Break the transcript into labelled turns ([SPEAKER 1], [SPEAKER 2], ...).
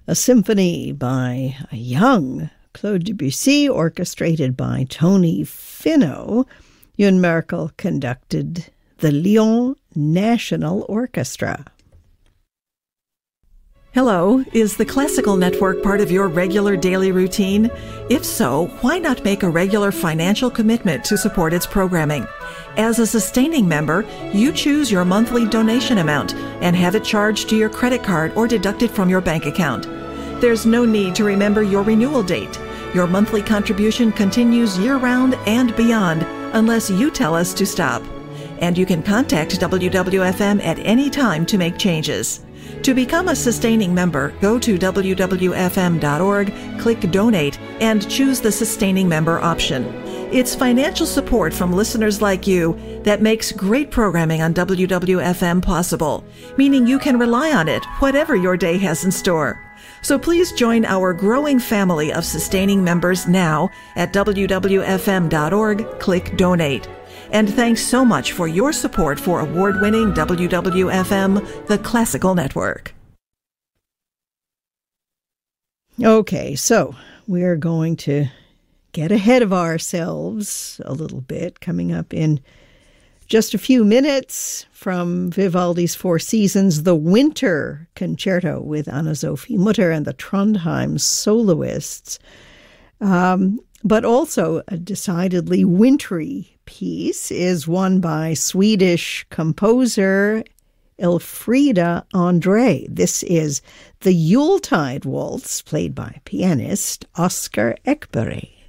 [SPEAKER 1] a symphony by a young Claude Debussy, orchestrated by Tony Finau. Youn Merkel conducted the Lyon National Orchestra.
[SPEAKER 2] Hello, is the Classical Network part of your regular daily routine? If so, why not make a regular financial commitment to support its programming? As a sustaining member, you choose your monthly donation amount and have it charged to your credit card or deducted from your bank account. There's no need to remember your renewal date. Your monthly contribution continues year-round and beyond unless you tell us to stop. And you can contact WWFM at any time to make changes. To become a sustaining member, go to wwfm.org, click Donate, and choose the Sustaining Member option. It's financial support from listeners like you that makes great programming on WWFM possible, meaning you can rely on it whatever your day has in store. So please join our growing family of sustaining members now at wwfm.org, click Donate. And thanks so much for your support for award-winning WWFM, the Classical Network.
[SPEAKER 1] Okay, so we're going to get ahead of ourselves a little bit, coming up in just a few minutes from Vivaldi's Four Seasons, the Winter Concerto with Anna-Sophie Mutter and the Trondheim Soloists. But also a decidedly wintry piece is one by Swedish composer Elfrida Andre. This is the Yuletide Waltz, played by pianist Oscar Ekberg.